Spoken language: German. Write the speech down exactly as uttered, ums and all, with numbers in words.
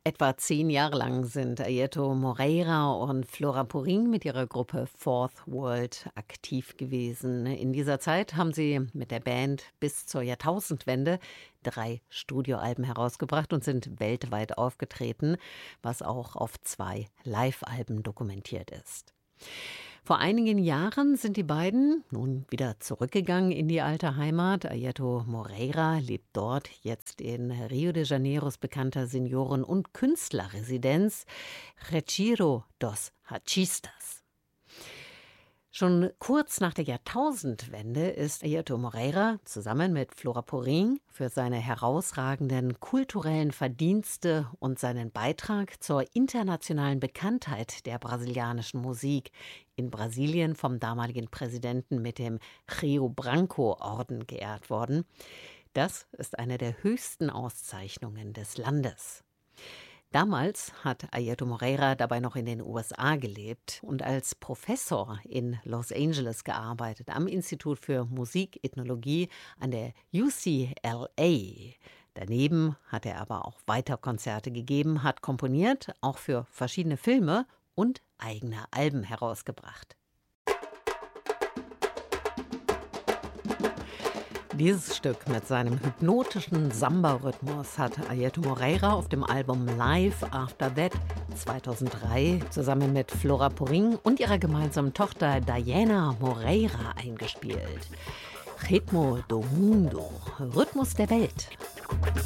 Etwa zehn Jahre lang sind Airto Moreira und Flora Purim mit ihrer Gruppe Fourth World aktiv gewesen. In dieser Zeit haben sie mit der Band bis zur Jahrtausendwende drei Studioalben herausgebracht und sind weltweit aufgetreten, was auch auf zwei Live-Alben dokumentiert ist. Vor einigen Jahren sind die beiden nun wieder zurückgegangen in die alte Heimat. Airto Moreira lebt dort, jetzt in Rio de Janeiros bekannter Senioren- und Künstlerresidenz Retiro dos Artistas. Schon kurz nach der Jahrtausendwende ist Airto Moreira zusammen mit Flora Purim für seine herausragenden kulturellen Verdienste und seinen Beitrag zur internationalen Bekanntheit der brasilianischen Musik in Brasilien vom damaligen Präsidenten mit dem Rio Branco-Orden geehrt worden. Das ist eine der höchsten Auszeichnungen des Landes. Damals hat Airto Moreira dabei noch in den U S A gelebt und als Professor in Los Angeles gearbeitet, am Institut für Musikethnologie an der U C L A. Daneben hat er aber auch weiter Konzerte gegeben, hat komponiert, auch für verschiedene Filme und eigene Alben herausgebracht. Dieses Stück mit seinem hypnotischen Samba-Rhythmus hat Airto Moreira auf dem Album Live After That zweitausenddrei zusammen mit Flora Purim und ihrer gemeinsamen Tochter Diana Moreira eingespielt. Ritmo do Mundo, Rhythmus der Welt.